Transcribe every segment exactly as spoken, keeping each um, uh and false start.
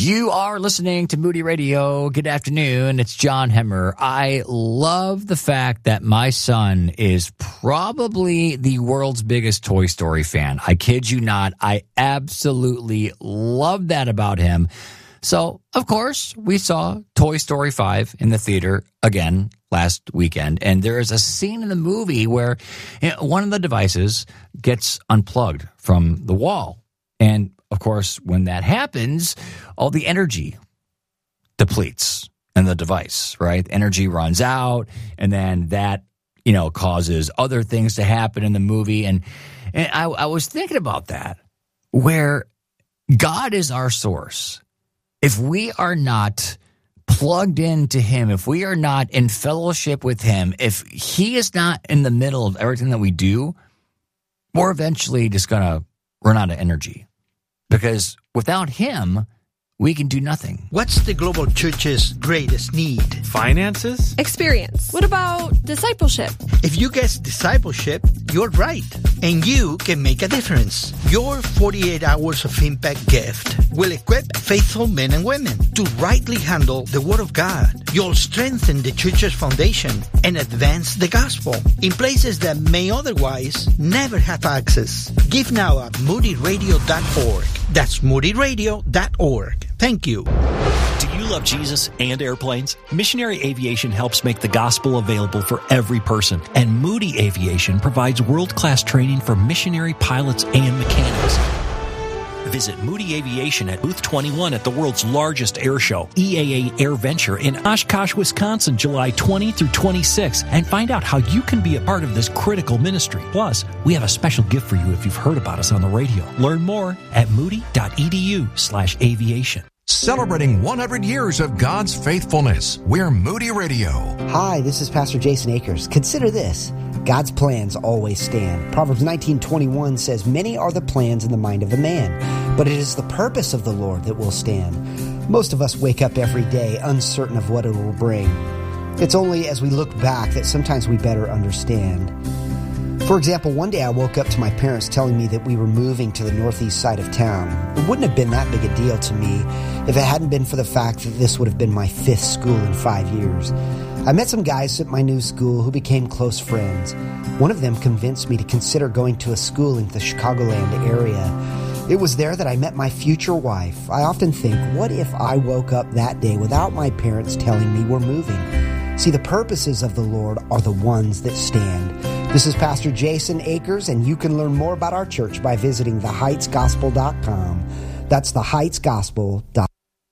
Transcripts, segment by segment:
You are listening to Moody Radio. Good afternoon. It's John Hemmer. I love the fact that my son is probably the world's biggest Toy Story fan. I kid you not. I absolutely love that about him. So, of course, we saw Toy Story five in the theater again last weekend. And there is a scene in the movie where one of the devices gets unplugged from the wall. And, of course, when that happens, all the energy depletes in the device, right? Energy runs out, and then that, you know, causes other things to happen in the movie. And, and I, I was thinking about that, where God is our source. If we are not plugged into him, if we are not in fellowship with him, if he is not in the middle of everything that we do, we're eventually just going to run out of energy. Because without him, we can do nothing. What's the global church's greatest need? Finances? Experience. What about discipleship? If you guess discipleship, you're right. And you can make a difference. Your forty-eight hours of impact gift will equip faithful men and women to rightly handle the Word of God. You'll strengthen the church's foundation and advance the gospel in places that may otherwise never have access. Give now at moody radio dot org. That's moody radio dot org. Thank you. Do you love Jesus and airplanes? Missionary Aviation helps make the gospel available for every person. And Moody Aviation provides world-class training for missionary pilots and mechanics. Visit Moody Aviation at Booth twenty-one at the world's largest air show, E A A Air Venture in Oshkosh, Wisconsin, July twentieth through twenty-sixth, and find out how you can be a part of this critical ministry. Plus, we have a special gift for you if you've heard about us on the radio. Learn more at moody.edu slash aviation. Celebrating one hundred years of God's faithfulness, we're Moody Radio. Hi, this is Pastor Jason Akers. Consider this. God's plans always stand. Proverbs nineteen twenty-one says, "Many are the plans in the mind of a man, but it is the purpose of the Lord that will stand." Most of us wake up every day uncertain of what it will bring. It's only as we look back that sometimes we better understand. For example, one day I woke up to my parents telling me that we were moving to the northeast side of town. It wouldn't have been that big a deal to me if it hadn't been for the fact that this would have been my fifth school in five years. I met some guys at my new school who became close friends. One of them convinced me to consider going to a school in the Chicagoland area. It was there that I met my future wife. I often think, what if I woke up that day without my parents telling me we're moving? See, the purposes of the Lord are the ones that stand. This is Pastor Jason Akers, and you can learn more about our church by visiting the heights gospel dot com. That's the heights gospel dot com.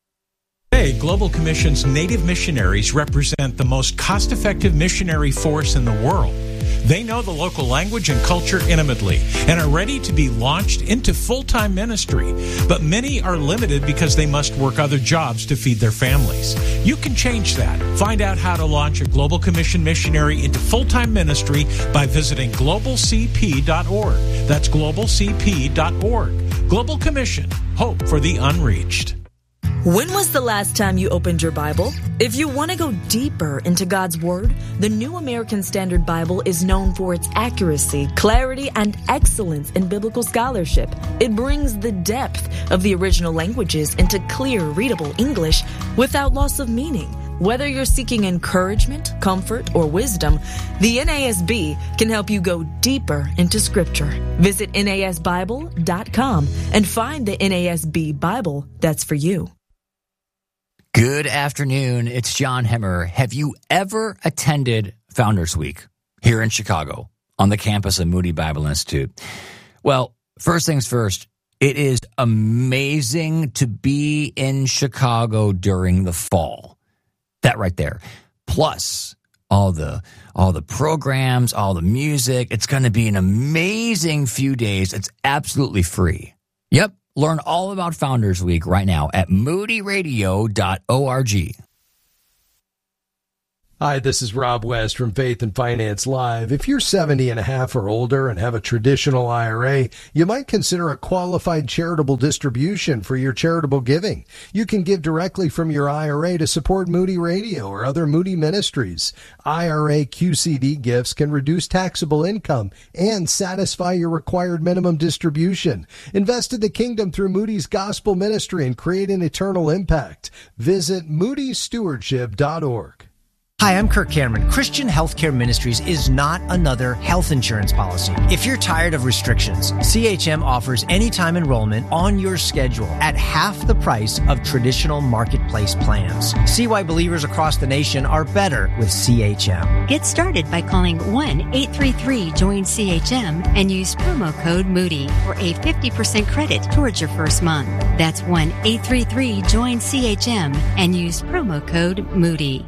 Today, Global Commission's Native missionaries represent the most cost-effective missionary force in the world. They know the local language and culture intimately and are ready to be launched into full-time ministry. But many are limited because they must work other jobs to feed their families. You can change that. Find out how to launch a Global Commission missionary into full-time ministry by visiting global c p dot org. That's global c p dot org. Global Commission. Hope for the unreached. When was the last time you opened your Bible? If you want to go deeper into God's Word, the New American Standard Bible is known for its accuracy, clarity, and excellence in biblical scholarship. It brings the depth of the original languages into clear, readable English without loss of meaning. Whether you're seeking encouragement, comfort, or wisdom, the N A S B can help you go deeper into Scripture. Visit N A S Bible dot com and find the N A S B Bible that's for you. Good afternoon. It's John Hemmer. Have you ever attended Founders Week here in Chicago on the campus of Moody Bible Institute? Well, first things first, it is amazing to be in Chicago during the fall. That right there. Plus, all the all the programs, all the music. It's going to be an amazing few days. It's absolutely free. Yep. Learn all about Founders Week right now at moody radio dot org. Hi, this is Rob West from Faith and Finance Live. If you're seventy and a half or older and have a traditional I R A, you might consider a qualified charitable distribution for your charitable giving. You can give directly from your I R A to support Moody Radio or other Moody ministries. I R A Q C D gifts can reduce taxable income and satisfy your required minimum distribution. Invest in the kingdom through Moody's Gospel Ministry and create an eternal impact. Visit moody stewardship dot org. Hi, I'm Kirk Cameron. Christian Healthcare Ministries is not another health insurance policy. If you're tired of restrictions, C H M offers anytime enrollment on your schedule at half the price of traditional marketplace plans. See why believers across the nation are better with C H M. Get started by calling one eight three three join C H M and use promo code Moody for a fifty percent credit towards your first month. That's one eight three three join C H M and use promo code Moody.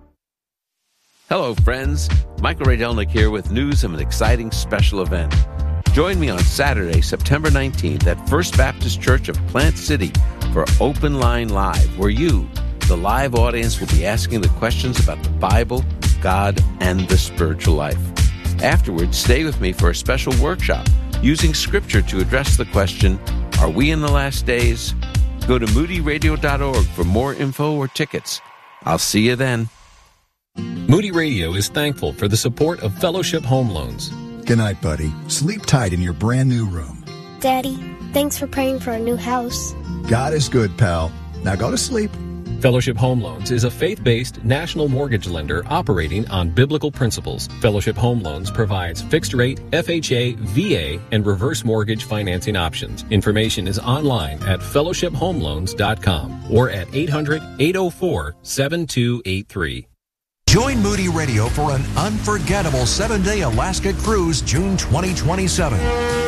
Hello, friends. Michael Rydelnik here with news of an exciting special event. Join me on Saturday, September nineteenth at First Baptist Church of Plant City for Open Line Live, where you, the live audience, will be asking the questions about the Bible, God, and the spiritual life. Afterwards, stay with me for a special workshop using Scripture to address the question, are we in the last days? Go to moody radio dot org for more info or tickets. I'll see you then. Moody Radio is thankful for the support of Fellowship Home Loans. Good night, buddy. Sleep tight in your brand new room. Daddy, thanks for praying for a new house. God is good, pal. Now go to sleep. Fellowship Home Loans is a faith-based national mortgage lender operating on biblical principles. Fellowship Home Loans provides fixed-rate, F H A, V A, and reverse mortgage financing options. Information is online at fellowship home loans dot com or at eight hundred, eight oh four, seven two eight three. Join Moody Radio for an unforgettable seven-day Alaska cruise June twenty twenty-seven.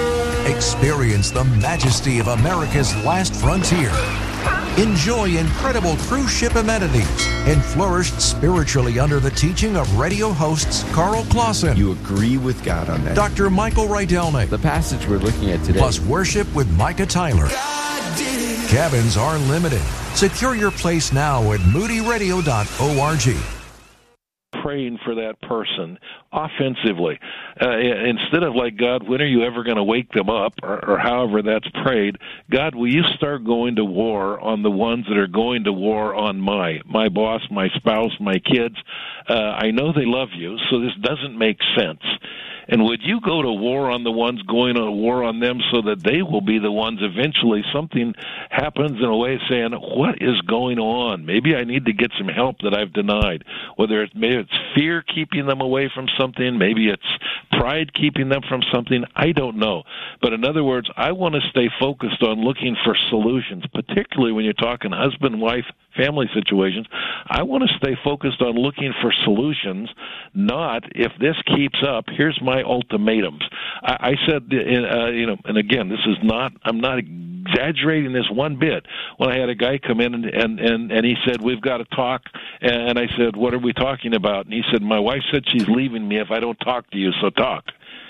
Experience the majesty of America's last frontier. Enjoy incredible cruise ship amenities and flourish spiritually under the teaching of radio hosts Carl Clausen. You agree with God on that. Doctor Michael Rydelnik. The passage we're looking at today. Plus worship with Micah Tyler. Cabins are limited. Secure your place now at moody radio dot org. Praying for that person offensively. Uh, instead of like, God, when are you ever going to wake them up, or, or however that's prayed, God, will you start going to war on the ones that are going to war on my, my boss, my spouse, my kids? Uh, I know they love you, so this doesn't make sense. And would you go to war on the ones going to war on them so that they will be the ones eventually something happens in a way saying, what is going on? Maybe I need to get some help that I've denied. Whether it's, maybe it's fear keeping them away from something, maybe it's pride keeping them from something, I don't know. But in other words, I want to stay focused on looking for solutions, particularly when you're talking husband, wife, family situations. I want to stay focused on looking for solutions, not if this keeps up, here's my ultimatums. I, I said, uh, you know, and again, this is not, I'm not exaggerating this one bit. When I had a guy come in and, and, and, and he said, we've got to talk, and I said, what are we talking about? And he said, my wife said she's leaving me if I don't talk to you, so talk.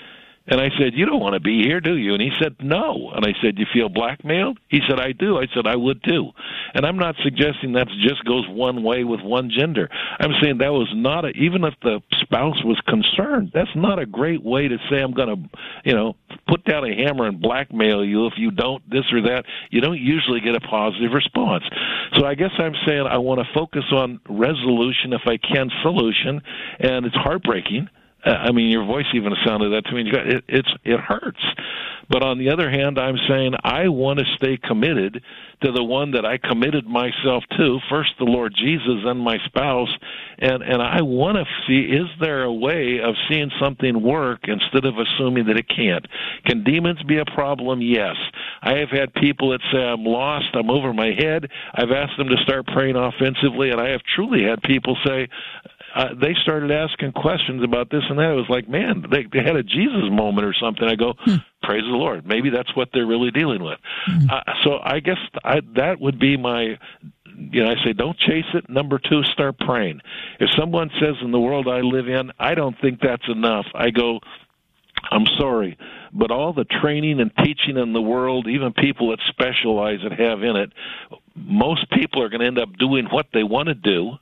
And I said, you don't want to be here, do you? And he said, no. And I said, you feel blackmailed? He said, I do. I said, I would too. And I'm not suggesting that just goes one way with one gender. I'm saying that was not a, even if the spouse was concerned, that's not a great way to say I'm going to, you know, put down a hammer and blackmail you if you don't this or that. You don't usually get a positive response. So I guess I'm saying I want to focus on resolution, if I can, solution, and it's heartbreaking. I mean, your voice even sounded that to me. It, it's, it hurts. But on the other hand, I'm saying I want to stay committed to the one that I committed myself to, first the Lord Jesus and my spouse, and, and I want to see, is there a way of seeing something work instead of assuming that it can't? Can demons be a problem? Yes. I have had people that say, I'm lost, I'm over my head. I've asked them to start praying offensively, and I have truly had people say, Uh, they started asking questions about this and that. It was like, man, they, they had a Jesus moment or something. I go, hmm. praise the Lord. Maybe that's what they're really dealing with. Hmm. Uh, so I guess I, that would be my, you know, I say don't chase it. Number two, start praying. If someone says in the world I live in, I don't think that's enough, I go, I'm sorry, but all the training and teaching in the world, even people that specialize that have in it, most people are going to end up doing what they want to do.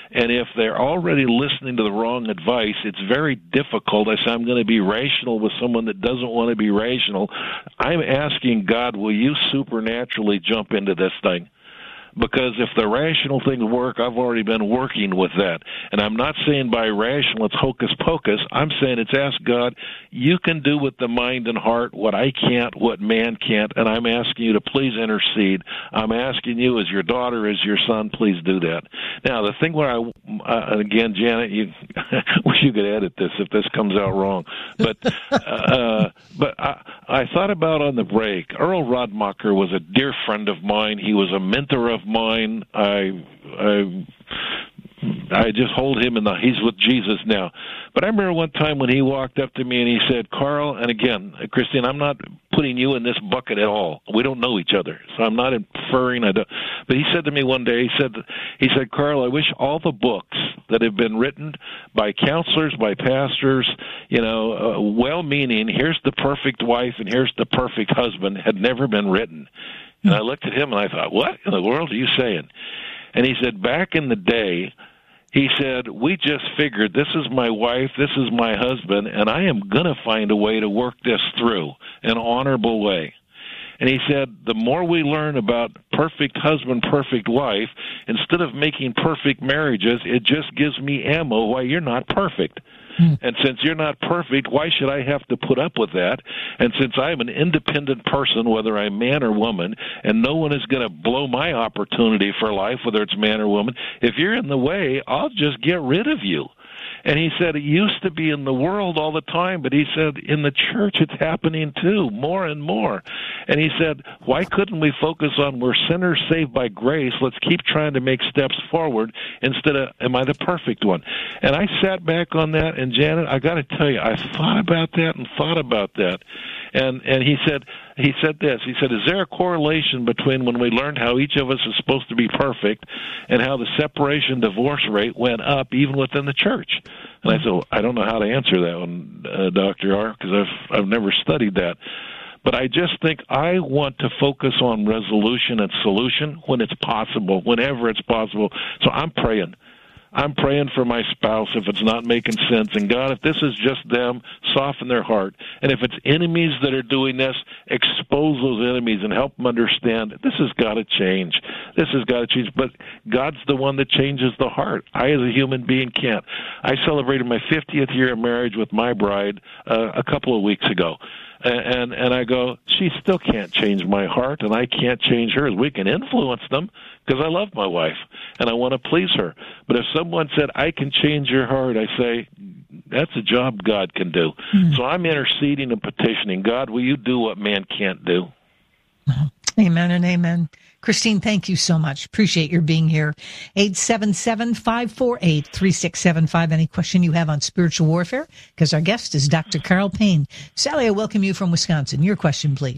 And if they're already listening to the wrong advice, it's very difficult. I say, I'm going to be rational with someone that doesn't want to be rational. I'm asking God, will you supernaturally jump into this thing? Because if the rational things work, I've already been working with that. And I'm not saying by rational it's hocus pocus. I'm saying it's ask God, you can do with the mind and heart what I can't, what man can't, and I'm asking you to please intercede. I'm asking you as your daughter, as your son, please do that. Now, the thing where I, uh, again, Janet, you wish you could edit this if this comes out wrong. But uh, but I, I thought about on the break, Earl Rodmacher was a dear friend of mine. He was a mentor of mine. I, I, I just hold him in the, he's with Jesus now. But I remember one time when he walked up to me and he said, Carl, and again, Christine, I'm not putting you in this bucket at all. We don't know each other, so I'm not inferring. I don't, but he said to me one day, he said, he said, Carl, I wish all the books that have been written by counselors, by pastors, you know, uh, well-meaning, here's the perfect wife and here's the perfect husband, had never been written. And I looked at him and I thought, what in the world are you saying? And he said, back in the day, he said, we just figured this is my wife, this is my husband, and I am going to find a way to work this through an honorable way. And he said, the more we learn about perfect husband, perfect wife, instead of making perfect marriages, it just gives me ammo why you're not perfect. And since you're not perfect, why should I have to put up with that? And since I'm an independent person, whether I'm man or woman, and no one is going to blow my opportunity for life, whether it's man or woman, if you're in the way, I'll just get rid of you. And he said it used to be in the world all the time, but he said in the church it's happening too, more and more. And he said, why couldn't we focus on we're sinners saved by grace? Let's keep trying to make steps forward instead of am I the perfect one? And I sat back on that, and Janet, I got to tell you, I thought about that and thought about that. And and he said he said this. He said, is there a correlation between when we learned how each of us is supposed to be perfect and how the separation divorce rate went up even within the church? And I said, well, I don't know how to answer that one, uh, Doctor R, because I've I've never studied that. But I just think I want to focus on resolution and solution when it's possible, whenever it's possible. So I'm praying. I'm praying for my spouse if it's not making sense. And God, if this is just them, soften their heart. And if it's enemies that are doing this, expose those enemies and help them understand this has got to change. This has got to change. But God's the one that changes the heart. I, as a human being, can't. I celebrated my fiftieth year of marriage with my bride uh, a couple of weeks ago. And, and I go, she still can't change my heart, and I can't change hers. We can influence them because I love my wife, and I want to please her. But if someone said, I can change your heart, I say, that's a job God can do. Mm-hmm. So I'm interceding and petitioning, God, will you do what man can't do? Amen and amen. Christine, thank you so much. Appreciate your being here. eight seven seven, five four eight, three six seven five. Any question you have on spiritual warfare? Because our guest is Doctor Carl Payne. Sally, I welcome you from Wisconsin. Your question, please.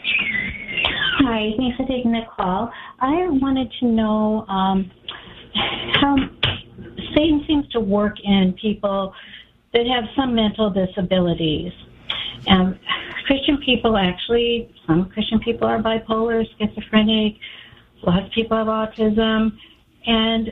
Hi, thanks for taking the call. I wanted to know um, how Satan seems to work in people that have some mental disabilities. Um, Christian people actually, some Christian people are bipolar, schizophrenic, lots of people have autism, and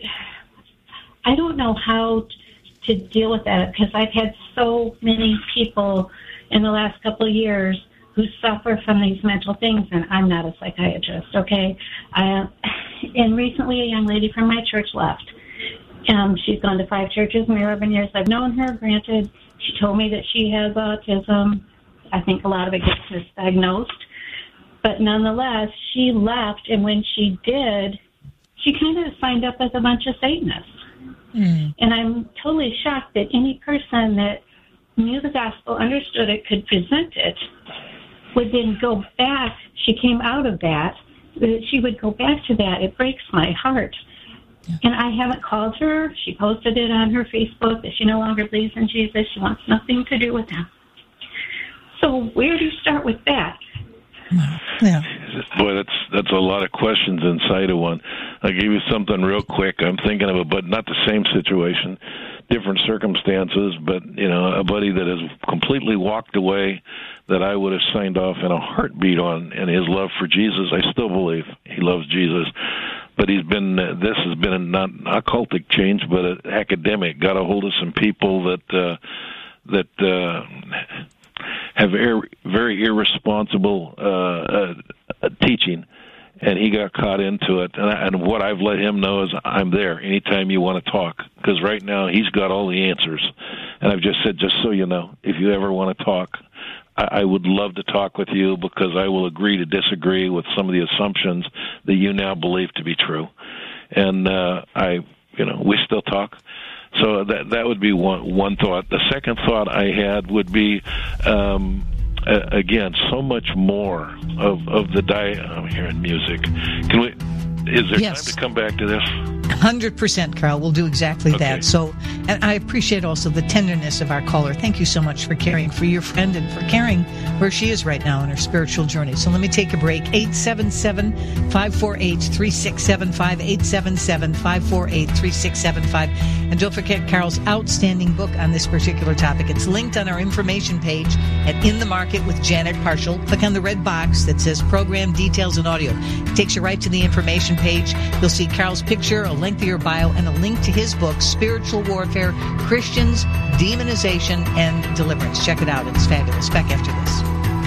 I don't know how to deal with that because I've had so many people in the last couple of years who suffer from these mental things, and I'm not a psychiatrist, okay? I, and recently a young lady from my church left. Um, she's gone to five churches in the eleven years I've known her. Granted, she told me that she has autism. I think a lot of it gets misdiagnosed. But nonetheless, she left, and when she did, she kind of signed up as a bunch of Satanists. Mm. And I'm totally shocked that any person that knew the gospel, understood it, could present it, would then go back. She came out of that. She would go back to that. It breaks my heart. Yeah. And I haven't called her. She posted it on her Facebook that she no longer believes in Jesus. She wants nothing to do with him. So where do you start with that? Yeah. Boy, that's that's a lot of questions inside of one. I'll give you something real quick. I'm thinking of a, but not the same situation, different circumstances, but, you know, a buddy that has completely walked away that I would have signed off in a heartbeat on, and his love for Jesus, I still believe he loves Jesus. but he's been uh, this has been a, not an occultic change, but an academic. Got a hold of some people that uh, that uh, have ir- very irresponsible uh, uh, teaching, and he got caught into it. And, I, and what I've let him know is I'm there anytime you want to talk, because right now he's got all the answers. And I've just said, just so you know, if you ever want to talk, I, I would love to talk with you, because I will agree to disagree with some of the assumptions that you now believe to be true. And uh, I, you know, we still talk. So that that would be one one thought. The second thought I had would be, um, uh, again, so much more of of the di. I'm hearing music. Can we? Is there yes. time to come back to this? one hundred percent, Carl. We'll do exactly Okay. that. So, and I appreciate also the tenderness of our caller. Thank you so much for caring for your friend and for caring where she is right now in her spiritual journey. So let me take a break. eight seven seven, five four eight, three six seven five, eight seven seven, five four eight, three six seven five. And don't forget Carl's outstanding book on this particular topic. It's linked on our information page at In the Market with Janet Parshall. Click on the red box that says Program Details and Audio. It takes you right to the information page. You'll see Carl's picture, a link to your bio, and a link to his book, Spiritual Warfare, Christians, Demonization, and Deliverance. Check it out. It's fabulous. Back after this.